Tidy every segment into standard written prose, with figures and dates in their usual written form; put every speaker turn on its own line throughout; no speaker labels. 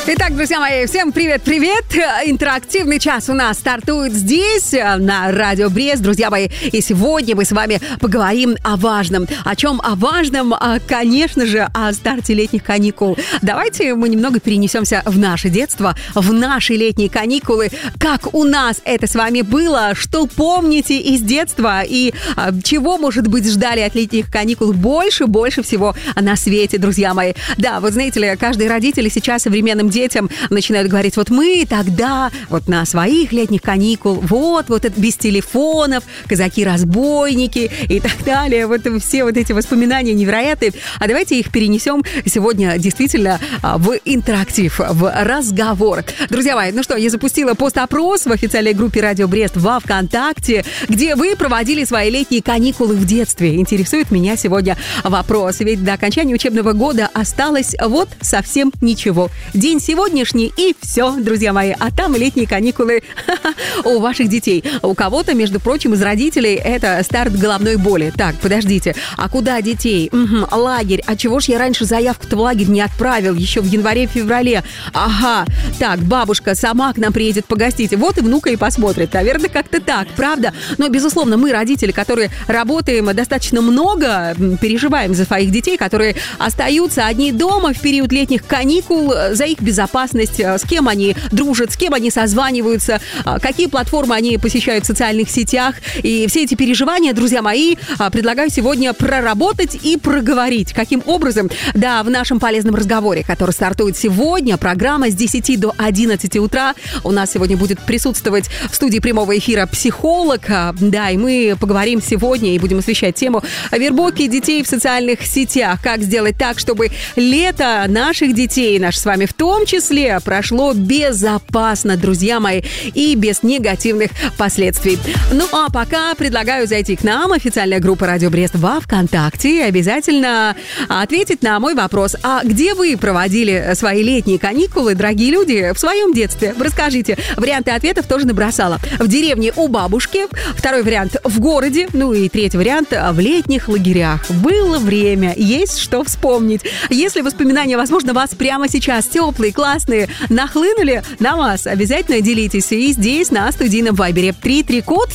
Итак, друзья мои, всем привет-привет! Интерактивный час у нас стартует здесь, на Радио Брест, друзья мои. И сегодня мы с вами поговорим о важном. О чем о важном? Конечно же, о старте летних каникул. Давайте мы немного перенесемся в наше детство, в наши летние каникулы. Как у нас это с вами было? Что помните из детства? И чего, может быть, ждали от летних каникул больше всего на свете, друзья мои? Да, вот знаете ли, каждый родитель сейчас современным детям начинают говорить, вот мы тогда, вот на своих летних каникул, вот это без телефонов, казаки-разбойники и так далее. Вот все вот эти воспоминания невероятные. А давайте их перенесем сегодня действительно в интерактив, в разговор. Друзья мои, ну что, я запустила пост-опрос в официальной группе Радио Брест во ВКонтакте, где вы проводили свои летние каникулы в детстве. Интересует меня сегодня вопрос, ведь до окончания учебного года осталось вот совсем ничего. День сегодняшний и все, друзья мои. А там летние каникулы у ваших детей. У кого-то, между прочим, из родителей это старт головной боли. Так, подождите, а куда детей? Лагерь. А чего ж я раньше заявку-то в лагерь не отправил? Еще в январе-феврале. Ага. Так, бабушка сама к нам приедет погостить. Вот и внука и посмотрит. Наверное, как-то так, правда? Но, безусловно, мы, родители, которые работаем достаточно много, переживаем за своих детей, которые остаются одни дома в период летних каникул, за их безопасность, с кем они дружат, с кем они созваниваются, какие платформы они посещают в социальных сетях. И все эти переживания, друзья мои, предлагаю сегодня проработать и проговорить. Каким образом? Да, в нашем полезном разговоре, который стартует сегодня, программа с 10 до 11 утра. У нас сегодня будет присутствовать в студии прямого эфира психолог. Да, и мы поговорим сегодня и будем освещать тему вербовки детей в социальных сетях. Как сделать так, чтобы лето наших детей, наш с вами в том числе, прошло безопасно, друзья мои, и без негативных последствий. Ну, а пока предлагаю зайти к нам, официальная группа Радио Брест во ВКонтакте, и обязательно ответить на мой вопрос. А где вы проводили свои летние каникулы, дорогие люди, в своем детстве? Расскажите. Варианты ответов тоже набросала. В деревне у бабушки, второй вариант в городе, ну и третий вариант в летних лагерях. Было время, есть что вспомнить. Если воспоминания, возможно, вас прямо сейчас теплые, классные, нахлынули на вас, обязательно делитесь. И здесь, на студийном вайбере 33-код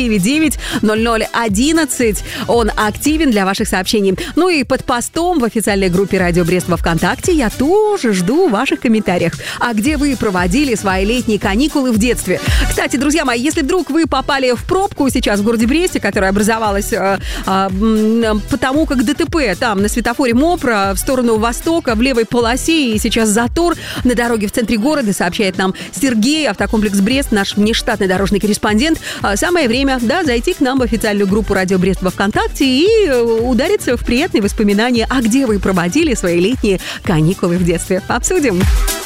399-0011. Он активен для ваших сообщений. Ну и под постом в официальной группе Радио Брест во ВКонтакте я тоже жду ваших комментариев. А где вы проводили свои летние каникулы в детстве? Кстати, друзья мои, если вдруг вы попали в пробку сейчас в городе Бресте, которая образовалась потому как ДТП там на светофоре МОПРа в сторону востока, в левой полосе, и сейчас затор на дороге в центре города, сообщает нам Сергей, автокомплекс Брест, наш внештатный дорожный корреспондент. Самое время, да, зайти к нам в официальную группу Радио Брест во ВКонтакте и удариться в приятные воспоминания, а где вы проводили свои летние каникулы в детстве. Обсудим.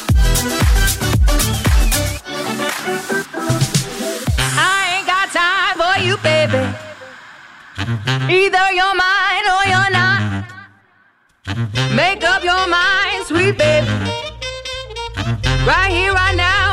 Either you're mine or you're not. Make up your mind, sweet baby. Right here, right now.